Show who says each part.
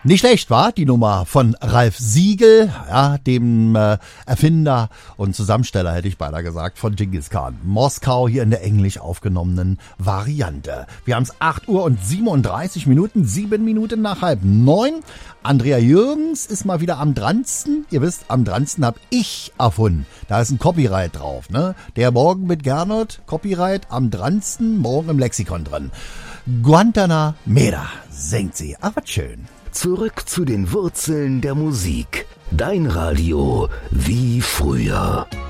Speaker 1: Nicht schlecht, war die Nummer von Ralf Siegel, ja, dem Erfinder und Zusammensteller, hätte ich beinahe gesagt, von Genghis Khan. Moskau hier in der englisch aufgenommenen Variante. Wir haben es 8 Uhr und 37 Minuten, 7 Minuten nach 8:30. Andrea Jürgens ist mal wieder am dransten. Ihr wisst, am dransten habe ich erfunden. Da ist ein Copyright drauf, ne? Der Morgen mit Gernot, Copyright am dransten, morgen im Lexikon drin. Guantanamera singt sie. Ach, was schön.
Speaker 2: Zurück zu den Wurzeln der Musik. Dein Radio wie früher.